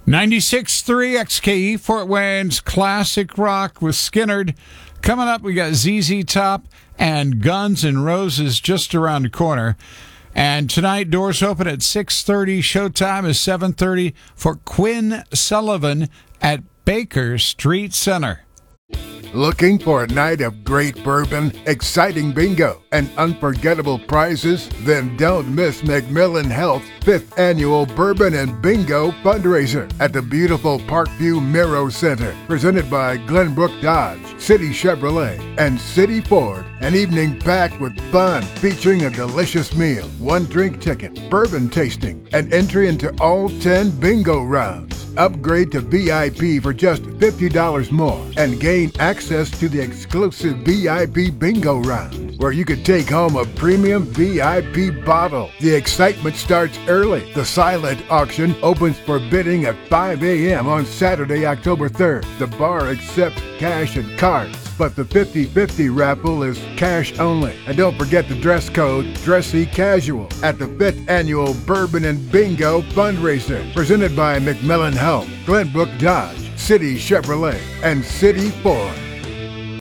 96.3 XKE Fort Wayne's Classic Rock with Skinnerd. Coming up, we got ZZ Top and Guns N' Roses just around the corner. And tonight, doors open at 6:30. Showtime is 7:30 for Quinn Sullivan at Baker Street Center. Looking for a night of great bourbon, exciting bingo, and unforgettable prizes? Then don't miss McMillan Health's 5th Annual Bourbon and Bingo Fundraiser at the beautiful Parkview Miro Center, presented by Glenbrook Dodge, City Chevrolet, and City Ford. An evening packed with fun, featuring a delicious meal, 1-drink ticket, bourbon tasting, and entry into all 10 bingo rounds. Upgrade to VIP for just $50 more and gain access to the exclusive VIP bingo round, where you could take home a premium VIP bottle. The excitement starts early. The silent auction opens for bidding at 5 a.m. on Saturday, October 3rd. The bar accepts cash and cards, but the 50-50 raffle is cash only. And don't forget the dress code, dressy casual, at the 5th Annual Bourbon and Bingo Fundraiser, presented by McMillan Health, Glenbrook Dodge, City Chevrolet, and City Ford.